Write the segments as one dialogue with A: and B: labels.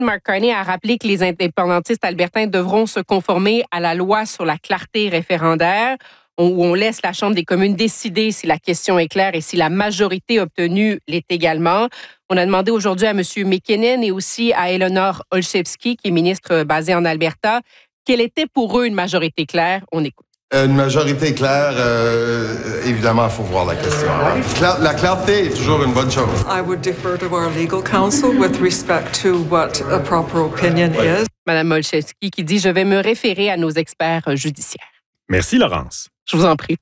A: Mark Carney a rappelé que les indépendantistes albertains devront se conformer à la loi sur la clarté référendaire, où on laisse la Chambre des communes décider si la question est claire et si la majorité obtenue l'est également. On a demandé aujourd'hui à M. McKinnon et aussi à Eleanor Olszewski, qui est ministre basée en Alberta, quelle était pour eux une majorité claire. On écoute.
B: Une majorité claire, évidemment, il faut voir la question. La clarté est toujours une bonne chose.
C: I would defer to our legal counsel with respect to what a proper opinion is.
A: Mme Olszewski qui dit « Je vais me référer à nos experts judiciaires ».
D: Merci, Laurence.
A: Je vous en prie.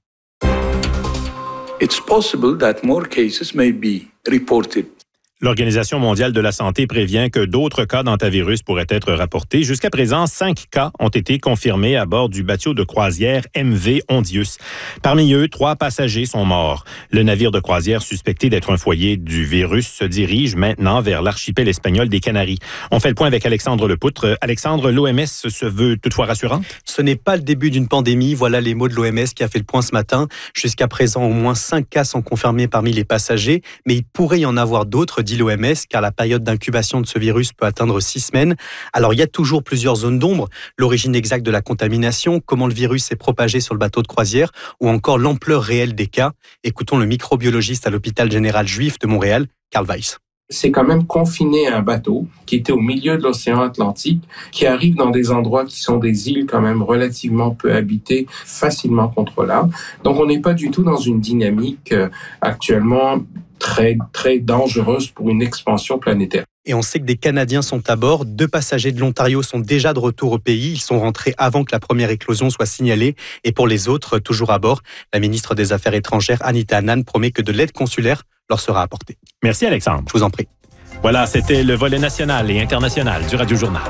E: It's possible that more cases may be reported.
D: L'Organisation mondiale de la santé prévient que d'autres cas d'hantavirus pourraient être rapportés. Jusqu'à présent, 5 cas ont été confirmés à bord du bateau de croisière MV Hondius. Parmi eux, 3 passagers sont morts. Le navire de croisière suspecté d'être un foyer du virus se dirige maintenant vers l'archipel espagnol des Canaries. On fait le point avec Alexandre Lepoutre. Alexandre, l'OMS se veut toutefois rassurante?
F: Ce n'est pas le début d'une pandémie. Voilà les mots de l'OMS qui a fait le point ce matin. Jusqu'à présent, au moins 5 cas sont confirmés parmi les passagers, mais il pourrait y en avoir d'autres, dit l'OMS, car la période d'incubation de ce virus peut atteindre 6 semaines. Alors, il y a toujours plusieurs zones d'ombre. L'origine exacte de la contamination, comment le virus s'est propagé sur le bateau de croisière, ou encore l'ampleur réelle des cas. Écoutons le microbiologiste à l'hôpital général juif de Montréal, Karl Weiss.
G: C'est quand même confiné à un bateau qui était au milieu de l'océan Atlantique, qui arrive dans des endroits qui sont des îles quand même relativement peu habitées, facilement contrôlables. Donc, on n'est pas du tout dans une dynamique actuellement très, très dangereuse pour une expansion planétaire.
F: Et on sait que des Canadiens sont à bord. 2 passagers de l'Ontario sont déjà de retour au pays. Ils sont rentrés avant que la première éclosion soit signalée. Et pour les autres, toujours à bord, la ministre des Affaires étrangères, Anita Anand, promet que de l'aide consulaire leur sera apportée.
D: Merci, Alexandre.
F: Je vous en prie.
D: Voilà, c'était le volet national et international du Radio Journal.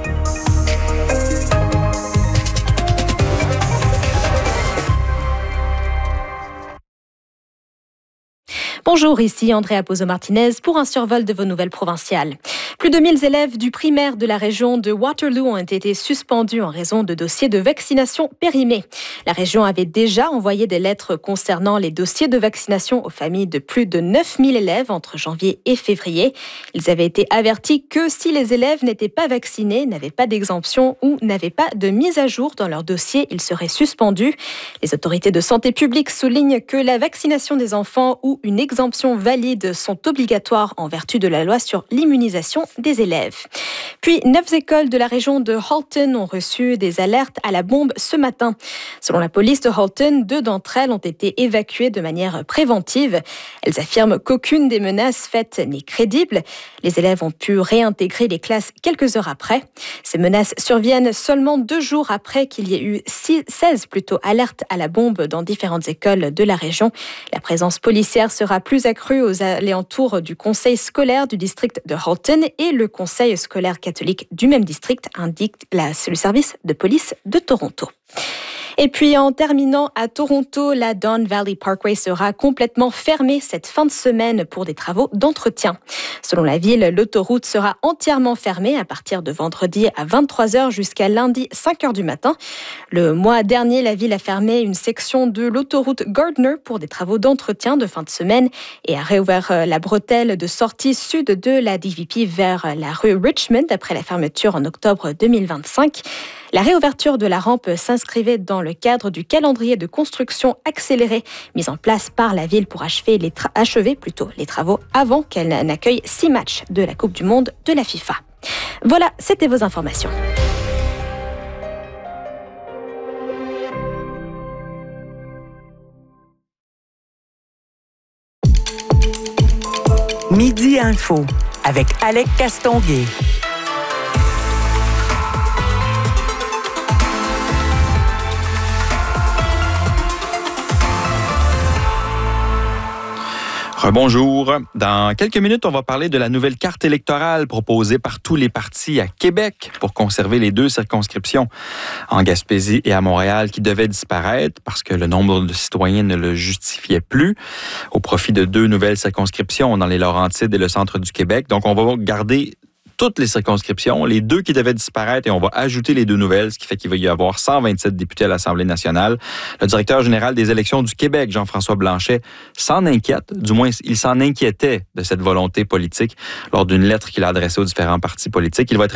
H: Bonjour, ici Andrea Pozo-Martinez pour un survol de vos nouvelles provinciales. Plus de 1000 élèves du primaire de la région de Waterloo ont été suspendus en raison de dossiers de vaccination périmés. La région avait déjà envoyé des lettres concernant les dossiers de vaccination aux familles de plus de 9000 élèves entre janvier et février. Ils avaient été avertis que si les élèves n'étaient pas vaccinés, n'avaient pas d'exemption ou n'avaient pas de mise à jour dans leur dossier, ils seraient suspendus. Les autorités de santé publique soulignent que la vaccination des enfants ou une exemption valide sont obligatoires en vertu de la loi sur l'immunisation des élèves. Puis, 9 écoles de la région de Halton ont reçu des alertes à la bombe ce matin. Selon la police de Halton, 2 d'entre elles ont été évacuées de manière préventive. Elles affirment qu'aucune des menaces faites n'est crédible. Les élèves ont pu réintégrer les classes quelques heures après. Ces menaces surviennent seulement 2 jours après qu'il y ait eu 16 alertes à la bombe dans différentes écoles de la région. La présence policière sera plus accrue aux alentours du conseil scolaire du district de Halton et le conseil scolaire catholique du même district, indique le service de police de Toronto. Et puis en terminant à Toronto, la Don Valley Parkway sera complètement fermée cette fin de semaine pour des travaux d'entretien. Selon la ville, l'autoroute sera entièrement fermée à partir de vendredi à 23h jusqu'à lundi 5h du matin. Le mois dernier, la ville a fermé une section de l'autoroute Gardner pour des travaux d'entretien de fin de semaine et a réouvert la bretelle de sortie sud de la DVP vers la rue Richmond après la fermeture en octobre 2025. La réouverture de la rampe s'inscrivait dans le cadre du calendrier de construction accéléré mis en place par la ville pour achever les travaux avant qu'elle n'accueille 6 matchs de la Coupe du Monde de la FIFA. Voilà, c'était vos informations.
I: Midi Info avec Alec Castonguay.
J: Bonjour. Dans quelques minutes, on va parler de la nouvelle carte électorale proposée par tous les partis à Québec pour conserver les 2 circonscriptions en Gaspésie et à Montréal qui devaient disparaître parce que le nombre de citoyens ne le justifiait plus au profit de 2 nouvelles circonscriptions dans les Laurentides et le centre du Québec. Donc, on va garder toutes les circonscriptions, les 2 qui devaient disparaître, et on va ajouter les 2 nouvelles, ce qui fait qu'il va y avoir 127 députés à l'Assemblée nationale. Le directeur général des élections du Québec, Jean-François Blanchet, s'en inquiète, du moins il s'en inquiétait de cette volonté politique lors d'une lettre qu'il a adressée aux différents partis politiques. Il va être